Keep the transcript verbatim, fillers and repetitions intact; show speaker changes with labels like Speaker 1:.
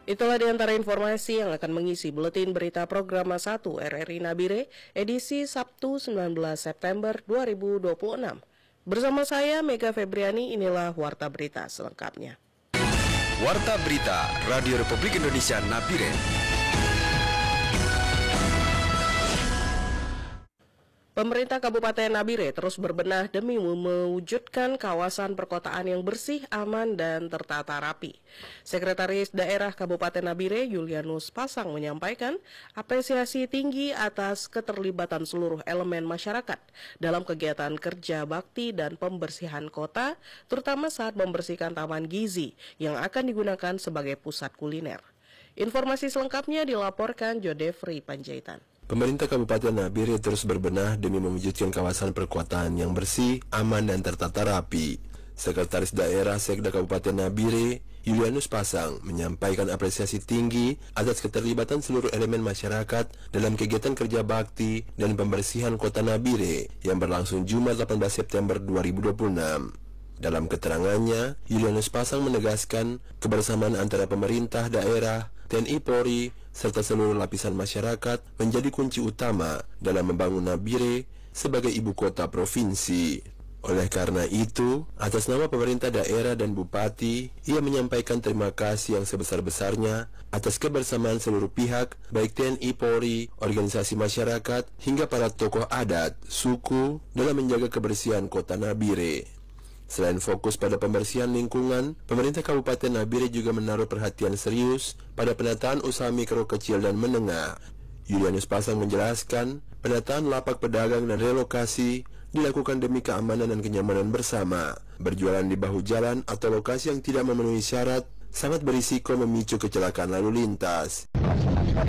Speaker 1: Itulah di antara informasi yang akan mengisi buletin berita program satu R R I Nabire edisi Sabtu sembilan belas September dua ribu dua puluh enam. Bersama saya Mega Febriani, inilah Warta Berita selengkapnya.
Speaker 2: Warta Berita Radio Republik Indonesia Nabire.
Speaker 1: Pemerintah Kabupaten Nabire terus berbenah demi mewujudkan kawasan perkotaan yang bersih, aman, dan tertata rapi. Sekretaris Daerah Kabupaten Nabire, Julianus Pasang, menyampaikan apresiasi tinggi atas keterlibatan seluruh elemen masyarakat dalam kegiatan kerja bakti dan pembersihan kota, terutama saat membersihkan Taman Gizi yang akan digunakan sebagai pusat kuliner. Informasi selengkapnya dilaporkan Jodefri Panjaitan.
Speaker 3: Pemerintah Kabupaten Nabire terus berbenah demi mewujudkan kawasan perkotaan yang bersih, aman, dan tertata rapi. Sekretaris Daerah Sekda Kabupaten Nabire, Julianus Pasang, menyampaikan apresiasi tinggi atas keterlibatan seluruh elemen masyarakat dalam kegiatan kerja bakti dan pembersihan kota Nabire yang berlangsung Jumat delapan belas September dua ribu dua puluh enam. Dalam keterangannya, Julianus Pasang menegaskan kebersamaan antara pemerintah daerah, T N I Polri, serta seluruh lapisan masyarakat menjadi kunci utama dalam membangun Nabire sebagai ibu kota provinsi. Oleh karena itu, atas nama pemerintah daerah dan bupati, ia menyampaikan terima kasih yang sebesar-besarnya atas kebersamaan seluruh pihak, baik T N I Polri, organisasi masyarakat, hingga para tokoh adat, suku, dalam menjaga kebersihan kota Nabire. Selain fokus pada pembersihan lingkungan, pemerintah Kabupaten Nabire juga menaruh perhatian serius pada penataan usaha mikro, kecil, dan menengah. Julianus Pasang menjelaskan, penataan lapak pedagang dan relokasi dilakukan demi keamanan dan kenyamanan bersama. Berjualan di bahu jalan atau lokasi yang tidak memenuhi syarat sangat berisiko memicu kecelakaan lalu lintas.